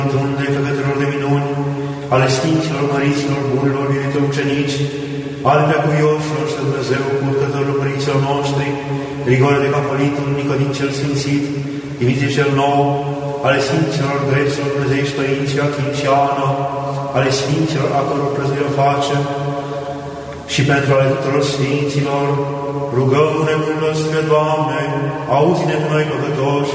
tunde făcătorilor de minuni, ale Sfinților, Măriților, Bunilor, iubitor ucenici, ale preacuioșilor și Dumnezeu, purtătorilor părinților noștri, Grigore de Capolitul, Nicodim cel Sfințit, Dimitrie cel Nou, ale Sfinților, Dreților, Dumnezeiști Părinții, Achim și Ana, ale Sfinților, a căror plăzire facem, și pentru ale tuturor Sfinților, rugăm-ne, Bunul nostru, Doamne, auzi-ne noi păcătoși,